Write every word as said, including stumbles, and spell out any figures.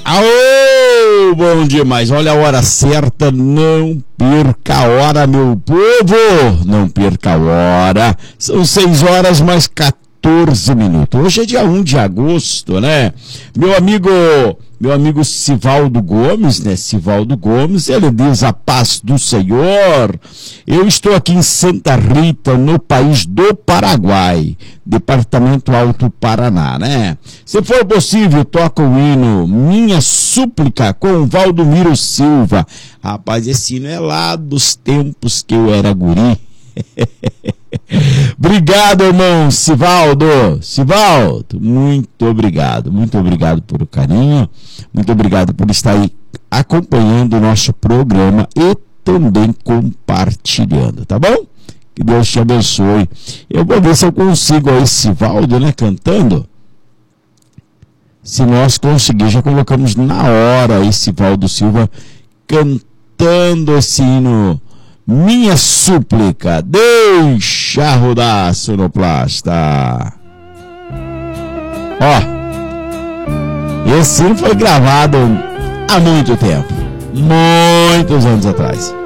Aô, bom demais. Olha a hora certa, não perca a hora, meu povo. Não perca a hora. São seis horas mais quatorze minutos. Hoje é dia um de agosto, né? Meu amigo, meu amigo Sivaldo Gomes, né? Sivaldo Gomes, ele diz a paz do Senhor. Eu estou aqui em Santa Rita, no país do Paraguai, departamento Alto Paraná, né? Se for possível, toca o hino Minha Súplica com Valdomiro Silva. Rapaz, esse hino é lá dos tempos que eu era guri. Obrigado, irmão Sivaldo. Sivaldo, muito obrigado. Muito obrigado por o carinho. Muito obrigado por estar aí acompanhando o nosso programa e também compartilhando, tá bom? Que Deus te abençoe. Eu vou ver se eu consigo aí, Sivaldo, né, cantando. Se nós conseguirmos, já colocamos na hora aí Sivaldo Silva cantando esse hino Minha Súplica. Deixa rodar, sonoplasta. Ó, esse hino foi gravado há muito tempo, muitos anos atrás.